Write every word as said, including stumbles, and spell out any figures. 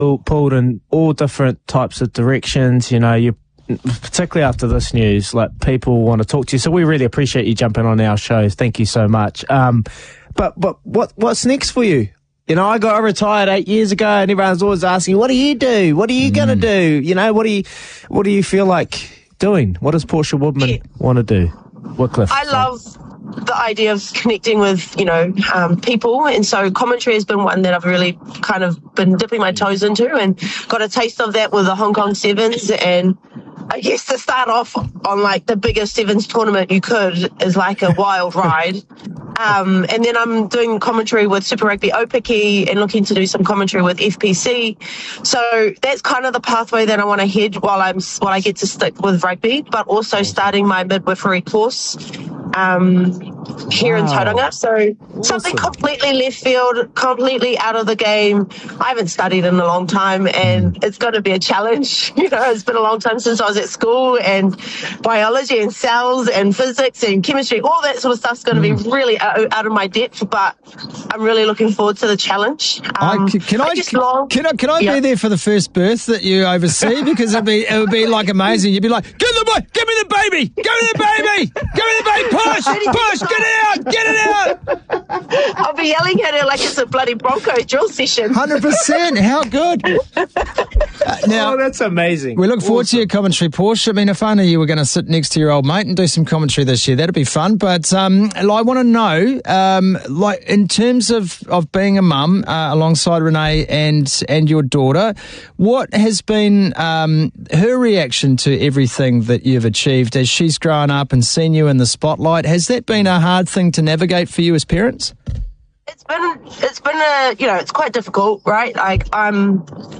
pulled in all different types of directions. You know, you particularly after this news, like people want to talk to you. So we really appreciate you jumping on our show. Thank you so much. Um, but but what what's next for you? You know, I got retired eight years ago, and everyone's always asking, "What do you do? What are you mm. gonna do?" You know, what do you what do you feel like doing? What does Portia Woodman yeah. want to do? Wycliffe? I love the idea of connecting with, you know, um, people. And so commentary has been one that I've really kind of been dipping my toes into and got a taste of that with the Hong Kong Sevens. And I guess to start off on like the biggest Sevens tournament you could is like a wild ride. Um, and then I'm doing commentary with Super Rugby Aupiki and looking to do some commentary with F P C. So that's kind of the pathway that I want to head while I'm while I get to stick with rugby, but also starting my midwifery course um, here wow. in Tauranga. So awesome. Something completely left field, completely out of the game. I haven't studied in a long time, and it's going to be a challenge. You know, it's been a long time since I was at school, and biology and cells and physics and chemistry, all that sort of stuff's going to be really out, out of my depth, but I'm really looking forward to the challenge. Um, I, can, I, I just long, can I can I yeah. be there for the first birth that you oversee? Because it'd be it would be like amazing. You'd be like, give the boy, give me the baby, give me the baby, give me the baby, push, push, get it out, get it out. I'll be yelling at her like it's a bloody Bronco drill session. one hundred percent. How good. Uh, now, oh, that's amazing. We look forward awesome. to your commentary, Portia. I mean, if only you were going to sit next to your old mate and do some commentary this year, that'd be fun. But um, I want to know, um, like in terms of, of being a mum uh, alongside Renee and and your daughter, what has been um, her reaction to everything that you've achieved as she's grown up and seen you in the spotlight? Has that been a hard thing to navigate for you as parents? It's been, it's been a, you know, it's quite difficult, right? Like, I'm,